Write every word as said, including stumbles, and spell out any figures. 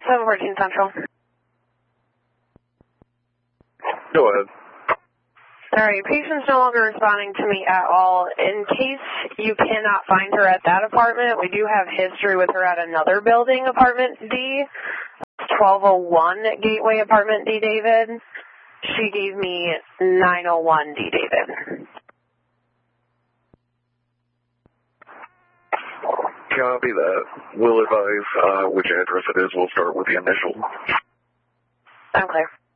seven fourteen Central. Go ahead. All right, patient's no longer responding to me at all. In case you cannot find her at that apartment, we do have history with her at another building, apartment D, twelve oh one Gateway Apartment D, David. She gave me nine oh one D, David. Copy that. We'll advise uh, which address it is. We'll start with the initial. I'm clear.